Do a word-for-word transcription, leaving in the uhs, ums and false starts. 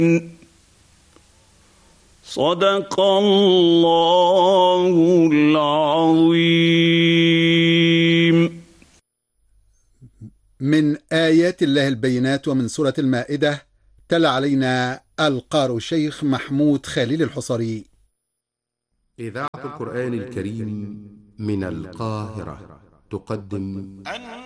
صدق الله العظيم. من آيات الله البينات ومن سورة المائدة، تلا علينا القارئ الشيخ محمود خليل الحصري. إذاعة القرآن الكريم من القاهرة تقدم